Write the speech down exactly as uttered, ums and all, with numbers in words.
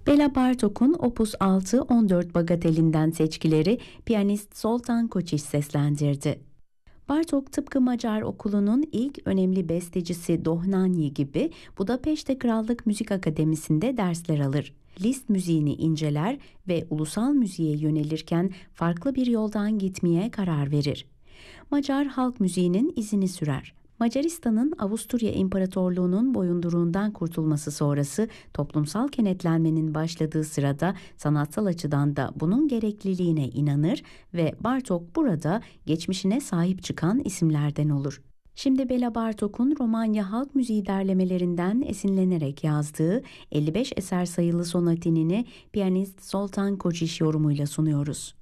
Bela Bartok'un Opus altı on dört Bagatelinden seçkileri piyanist Zoltan Koçiş seslendirdi. Bartok tıpkı Macar okulunun ilk önemli bestecisi Dohnanyi gibi Budapeşte Krallık Müzik Akademisi'nde dersler alır. Liszt müziğini inceler ve ulusal müziğe yönelirken farklı bir yoldan gitmeye karar verir. Macar halk müziğinin izini sürer. Macaristan'ın Avusturya İmparatorluğu'nun boyunduruğundan kurtulması sonrası toplumsal kenetlenmenin başladığı sırada sanatsal açıdan da bunun gerekliliğine inanır ve Bartok burada geçmişine sahip çıkan isimlerden olur. Şimdi Bela Bartok'un Romanya halk müziği derlemelerinden esinlenerek yazdığı elli beş eser sayılı sonatinini piyanist Zoltan Koçiş yorumuyla sunuyoruz.